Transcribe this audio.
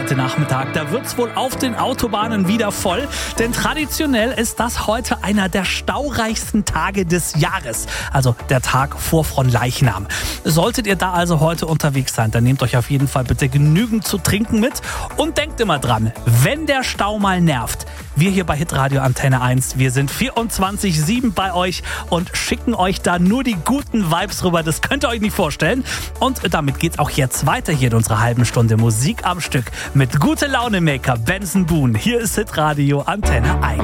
heute Nachmittag. Da wird's wohl auf den Autobahnen wieder voll, denn traditionell ist das heute einer der staureichsten Tage des Jahres. Also der Tag vor Fronleichnam. Solltet ihr da also heute unterwegs sein, dann nehmt euch auf jeden Fall bitte genügend zu trinken mit und denkt immer dran, wenn der Stau mal nervt, wir hier bei Hitradio Antenne 1, wir sind 24/7 bei euch und schicken euch da nur die guten Vibes rüber. Das könnt ihr euch nicht vorstellen. Und damit geht's auch jetzt weiter hier in unserer halben Stunde Musik am Stück mit Gute-Laune-Maker Benson Boone. Hier ist Hitradio Antenne 1.